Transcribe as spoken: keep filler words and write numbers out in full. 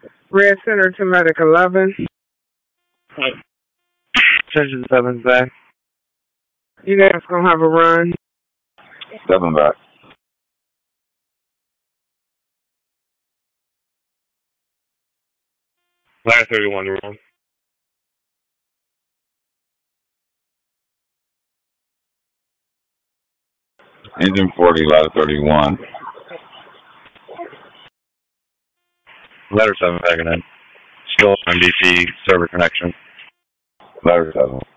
Red Center to Medic eleven. Attention seven back. You guys gonna have a run. Seven back. Ladder thirty-one room. Engine forty, ladder thirty-one. Ladder seven back in. Still M D C server connection. Ladder seven.